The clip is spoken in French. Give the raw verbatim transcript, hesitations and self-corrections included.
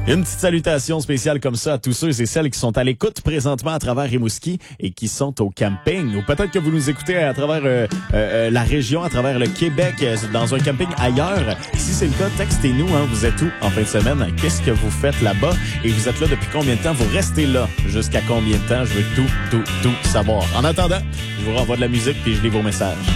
Une petite salutation spéciale comme ça à tous ceux et celles qui sont à l'écoute présentement à travers Rimouski et qui sont au camping. Ou peut-être que vous nous écoutez à travers euh, euh, la région, à travers le Québec, euh, dans un camping ailleurs. Si c'est le cas, textez-nous. Hein, vous êtes où en fin de semaine? Qu'est-ce que vous faites là-bas? Et vous êtes là depuis combien de temps? Vous restez là jusqu'à combien de temps? Je veux tout, tout, tout savoir. En attendant, je vous renvoie de la musique puis je lis vos messages.